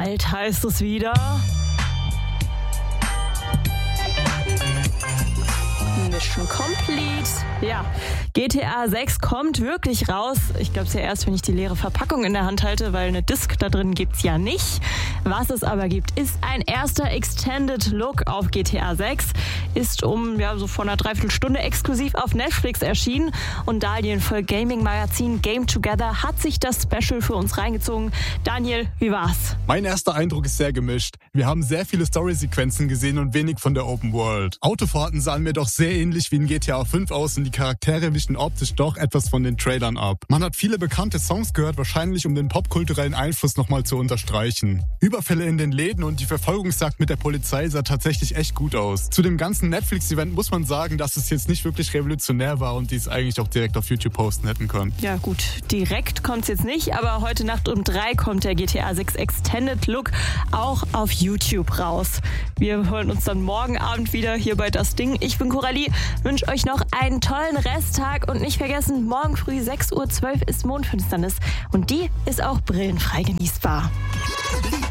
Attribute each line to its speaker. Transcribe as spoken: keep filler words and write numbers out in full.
Speaker 1: Bald heißt es wieder... Mission Complete. Ja, G T A sechs kommt wirklich raus. Ich glaube es ja erst, wenn ich die leere Verpackung in der Hand halte, weil eine Disc da drin gibt's ja nicht. Was es aber gibt, ist ein erster Extended Look auf G T A sechs. Ist um, ja, so vor einer Dreiviertelstunde exklusiv auf Netflix erschienen. Und Daniel für Gaming-Magazin Game Together hat sich das Special für uns reingezogen. Daniel, wie war's?
Speaker 2: Mein erster Eindruck ist sehr gemischt. Wir haben sehr viele Story-Sequenzen gesehen und wenig von der Open World. Autofahrten sahen mir doch sehr ähnlich wie in G T A fünf aus und die Charaktere wichen optisch doch etwas von den Trailern ab. Man hat viele bekannte Songs gehört, wahrscheinlich um den popkulturellen Einfluss nochmal zu unterstreichen. Überfälle in den Läden und die Verfolgungsjagd mit der Polizei sah tatsächlich echt gut aus. Zu dem ganzen Netflix-Event muss man sagen, dass es jetzt nicht wirklich revolutionär war und die es eigentlich auch direkt auf YouTube posten hätten können.
Speaker 1: Ja gut, direkt kommt es jetzt nicht, aber heute Nacht um drei kommt der G T A sechs Extended Look auch auf YouTube raus. Wir hören uns dann morgen Abend wieder hier bei Das Ding. Ich bin Coralie, wünsche euch noch einen tollen Resttag und nicht vergessen, morgen früh sechs Uhr zwölf ist Mondfinsternis und die ist auch brillenfrei genießbar.